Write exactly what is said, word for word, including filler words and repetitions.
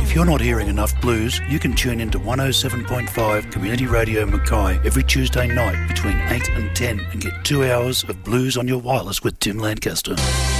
If you're not hearing enough blues, you can tune into one oh seven point five Community Radio Mackay every Tuesday night between eight and ten and get two hours of blues on your wireless with Tim Lancaster.